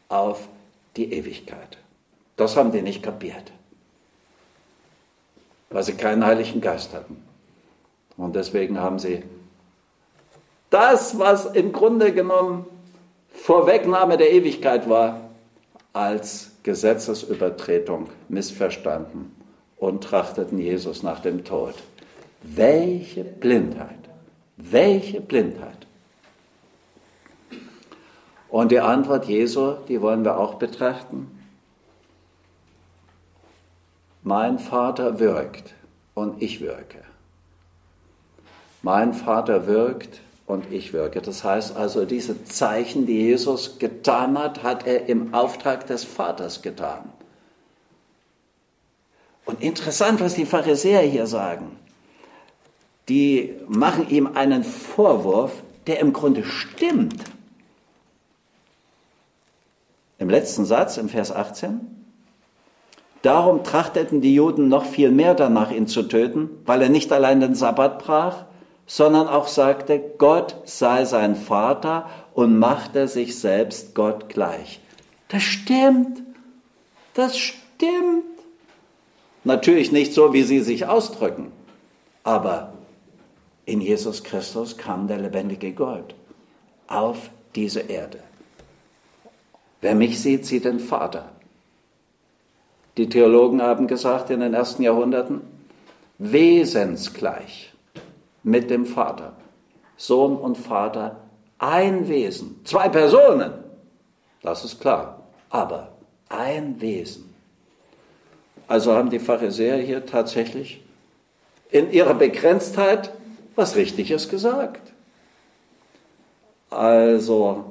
auf die Ewigkeit. Das haben die nicht kapiert, weil sie keinen Heiligen Geist hatten. Und deswegen haben sie das, was im Grunde genommen Vorwegnahme der Ewigkeit war, als Gesetzesübertretung missverstanden und trachteten Jesus nach dem Tod. Welche Blindheit! Welche Blindheit! Und die Antwort Jesu, die wollen wir auch betrachten. Mein Vater wirkt und ich wirke. Mein Vater wirkt und ich wirke. Das heißt also, diese Zeichen, die Jesus getan hat, hat er im Auftrag des Vaters getan. Und interessant, was die Pharisäer hier sagen. Die machen ihm einen Vorwurf, der im Grunde stimmt. Im letzten Satz, im Vers 18. Darum trachteten die Juden noch viel mehr danach, ihn zu töten, weil er nicht allein den Sabbat brach, sondern auch sagte, Gott sei sein Vater und machte sich selbst Gott gleich. Das stimmt. Das stimmt. Natürlich nicht so, wie sie sich ausdrücken, aber in Jesus Christus kam der lebendige Gott auf diese Erde. Wer mich sieht, sieht den Vater. Die Theologen haben gesagt in den ersten Jahrhunderten, wesensgleich mit dem Vater. Sohn und Vater, ein Wesen. 2 Personen, das ist klar, aber ein Wesen. Also haben die Pharisäer hier tatsächlich in ihrer Begrenztheit was Richtiges gesagt. Also,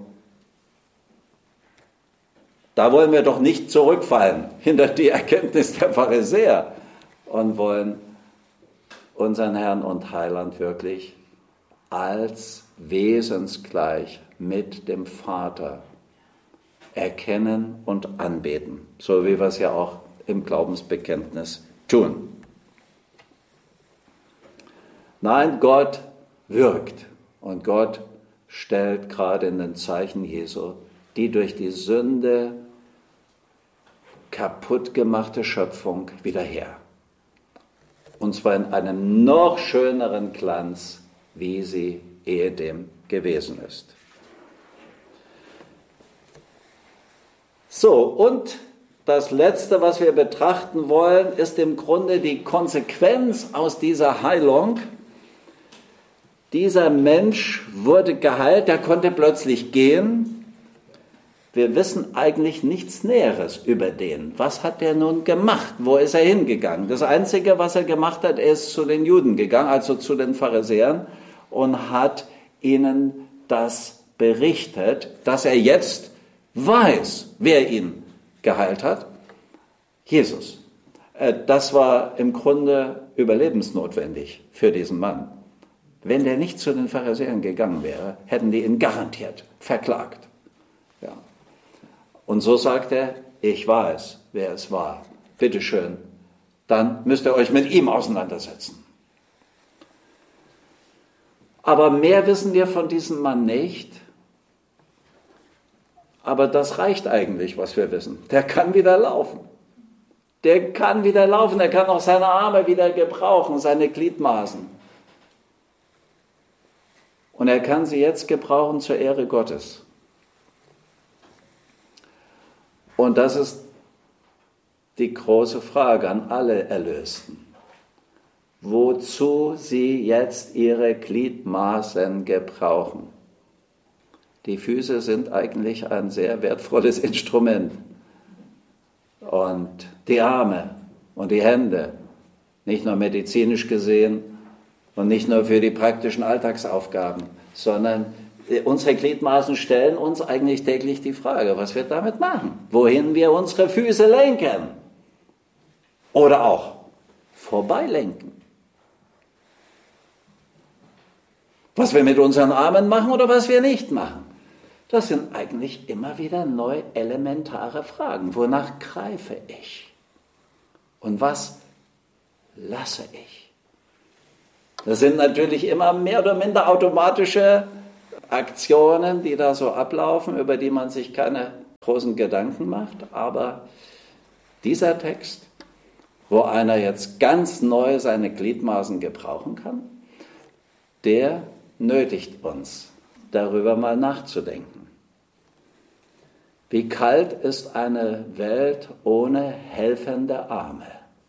da wollen wir doch nicht zurückfallen hinter die Erkenntnis der Pharisäer und wollen unseren Herrn und Heiland wirklich als wesensgleich mit dem Vater erkennen und anbeten, so wie wir es ja auch im Glaubensbekenntnis tun. Nein, Gott wirkt und Gott stellt gerade in den Zeichen Jesu die durch die Sünde kaputt gemachte Schöpfung wieder her. Und zwar in einem noch schöneren Glanz, wie sie ehedem gewesen ist. So, und das Letzte, was wir betrachten wollen, ist im Grunde die Konsequenz aus dieser Heilung. Dieser Mensch wurde geheilt, er konnte plötzlich gehen. Wir wissen eigentlich nichts Näheres über den. Was hat er nun gemacht? Wo ist er hingegangen? Das Einzige, was er gemacht hat, er ist zu den Juden gegangen, also zu den Pharisäern, und hat ihnen das berichtet, dass er jetzt weiß, wer ihn geheilt hat. Jesus. Das war im Grunde überlebensnotwendig für diesen Mann. Wenn der nicht zu den Pharisäern gegangen wäre, hätten die ihn garantiert verklagt. Ja. Und so sagt er, ich weiß, wer es war. Bitteschön, dann müsst ihr euch mit ihm auseinandersetzen. Aber mehr wissen wir von diesem Mann nicht. Aber das reicht eigentlich, was wir wissen. Der kann wieder laufen. Der kann wieder laufen, er kann auch seine Arme wieder gebrauchen, seine Gliedmaßen. Und er kann sie jetzt gebrauchen zur Ehre Gottes. Und das ist die große Frage an alle Erlösten. Wozu sie jetzt ihre Gliedmaßen gebrauchen. Die Füße sind eigentlich ein sehr wertvolles Instrument. Und die Arme und die Hände, nicht nur medizinisch gesehen und nicht nur für die praktischen Alltagsaufgaben, sondern unsere Gliedmaßen stellen uns eigentlich täglich die Frage, was wir damit machen, wohin wir unsere Füße lenken oder auch vorbeilenken. Was wir mit unseren Armen machen oder was wir nicht machen. Das sind eigentlich immer wieder neu elementare Fragen. Wonach greife ich? Und was lasse ich? Das sind natürlich immer mehr oder minder automatische Aktionen, die da so ablaufen, über die man sich keine großen Gedanken macht, aber dieser Text, wo einer jetzt ganz neu seine Gliedmaßen gebrauchen kann, der nötigt uns, darüber mal nachzudenken. Wie kalt ist eine Welt ohne helfende Arme?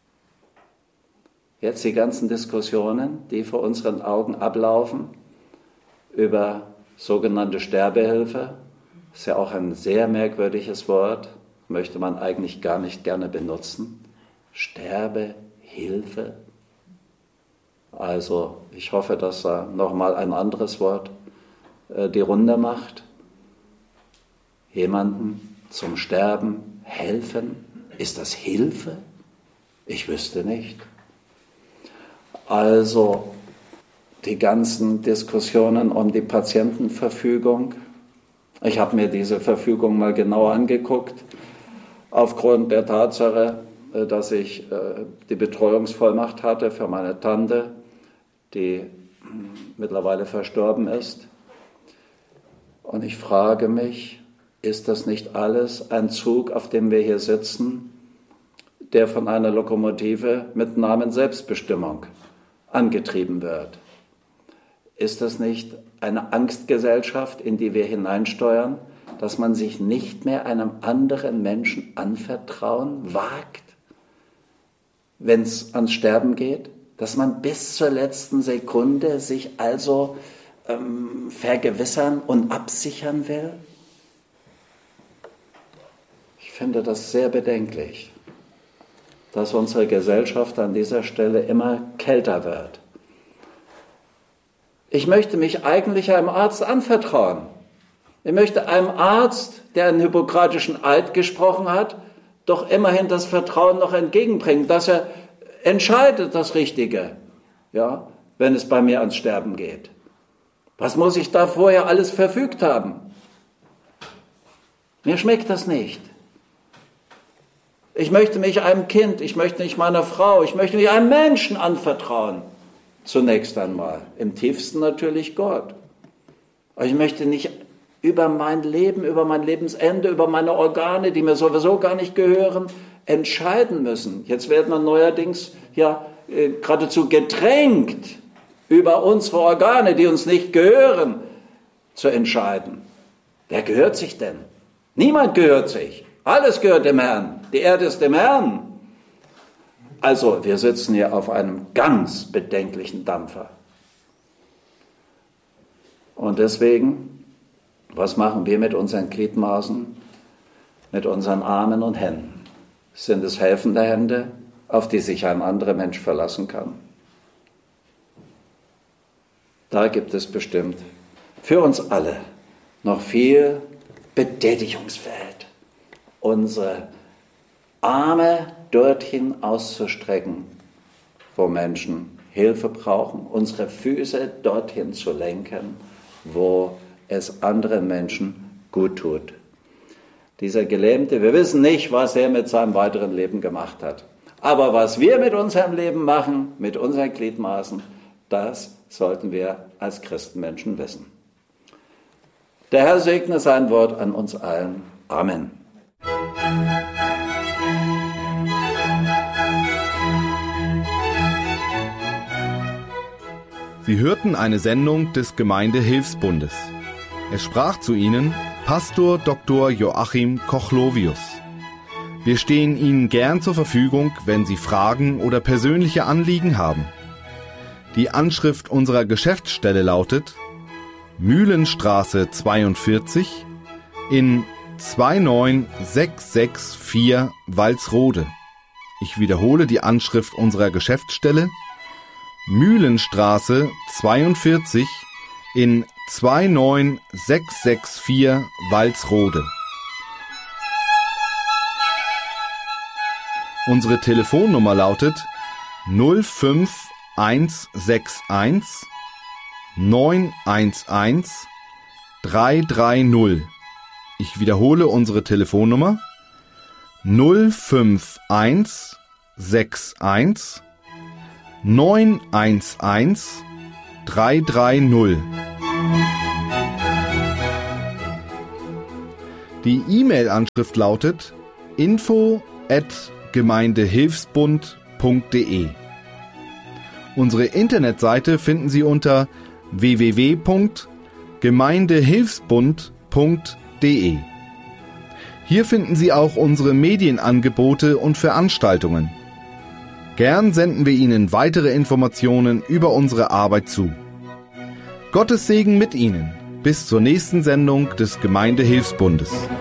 Jetzt die ganzen Diskussionen, die vor unseren Augen ablaufen, über sogenannte Sterbehilfe, ist ja auch ein sehr merkwürdiges Wort, möchte man eigentlich gar nicht gerne benutzen. Sterbehilfe. Also ich hoffe, dass da nochmal ein anderes Wort die Runde macht. Jemanden zum Sterben helfen. Ist das Hilfe? Ich wüsste nicht. Also die ganzen Diskussionen um die Patientenverfügung. Ich habe mir diese Verfügung mal genauer angeguckt, aufgrund der Tatsache, dass ich die Betreuungsvollmacht hatte für meine Tante, die mittlerweile verstorben ist. Und ich frage mich, ist das nicht alles ein Zug, auf dem wir hier sitzen, der von einer Lokomotive mit Namen Selbstbestimmung angetrieben wird? Ist das nicht eine Angstgesellschaft, in die wir hineinsteuern, dass man sich nicht mehr einem anderen Menschen anvertrauen wagt, wenn es ans Sterben geht? Dass man bis zur letzten Sekunde sich also vergewissern und absichern will? Ich finde das sehr bedenklich, dass unsere Gesellschaft an dieser Stelle immer kälter wird. Ich möchte mich eigentlich einem Arzt anvertrauen. Ich möchte einem Arzt, der einen hippokratischen Eid gesprochen hat, doch immerhin das Vertrauen noch entgegenbringen, dass er entscheidet das Richtige, ja, wenn es bei mir ans Sterben geht. Was muss ich da vorher alles verfügt haben? Mir schmeckt das nicht. Ich möchte mich einem Kind, ich möchte nicht meiner Frau, ich möchte mich einem Menschen anvertrauen. Zunächst einmal. Im tiefsten natürlich Gott. Aber ich möchte nicht über mein Leben, über mein Lebensende, über meine Organe, die mir sowieso gar nicht gehören, entscheiden müssen. Jetzt werden wir neuerdings ja geradezu gedrängt, über unsere Organe, die uns nicht gehören, zu entscheiden. Wer gehört sich denn? Niemand gehört sich. Alles gehört dem Herrn. Die Erde ist dem Herrn. Also, wir sitzen hier auf einem ganz bedenklichen Dampfer. Und deswegen, was machen wir mit unseren Gliedmaßen, mit unseren Armen und Händen? Sind es helfende Hände, auf die sich ein anderer Mensch verlassen kann? Da gibt es bestimmt für uns alle noch viel Betätigungsfeld, unsere Arme dorthin auszustrecken, wo Menschen Hilfe brauchen, unsere Füße dorthin zu lenken, wo es anderen Menschen gut tut. Dieser Gelähmte, wir wissen nicht, was er mit seinem weiteren Leben gemacht hat. Aber was wir mit unserem Leben machen, mit unseren Gliedmaßen, das sollten wir als Christenmenschen wissen. Der Herr segne sein Wort an uns allen. Amen. Sie hörten eine Sendung des Gemeindehilfsbundes. Es sprach zu Ihnen Pastor Dr. Joachim Kochlovius. Wir stehen Ihnen gern zur Verfügung, wenn Sie Fragen oder persönliche Anliegen haben. Die Anschrift unserer Geschäftsstelle lautet Mühlenstraße 42 in 29664 Walsrode. Ich wiederhole die Anschrift unserer Geschäftsstelle Mühlenstraße 42 in 29664 Walsrode. Unsere Telefonnummer lautet 05161 911 330. Ich wiederhole unsere Telefonnummer 05161 911 330. Die E-Mail-Anschrift lautet info@gemeindehilfsbund.de. Unsere Internetseite finden Sie unter www.gemeindehilfsbund.de. Hier finden Sie auch unsere Medienangebote und Veranstaltungen. Gern senden wir Ihnen weitere Informationen über unsere Arbeit zu. Gottes Segen mit Ihnen. Bis zur nächsten Sendung des Gemeindehilfsbundes.